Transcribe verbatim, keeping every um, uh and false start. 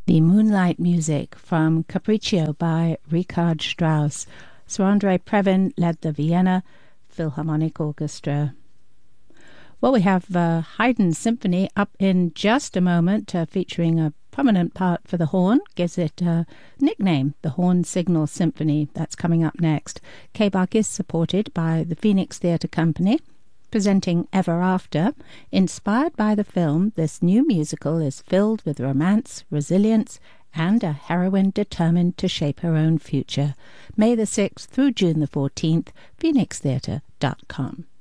The Moonlight Music from Capriccio by Richard Strauss. Sir Andre Previn led the Vienna Philharmonic Orchestra. Well, we have uh, Haydn's Symphony up in just a moment, uh, featuring a prominent part for the horn. Gives it a nickname, the Horn Signal Symphony. That's coming up next. K-Bach is supported by the Phoenix Theatre Company, presenting Ever After. Inspired by the film, this new musical is filled with romance, resilience, and a heroine determined to shape her own future. May the sixth through June the fourteenth, phoenix theatre dot com.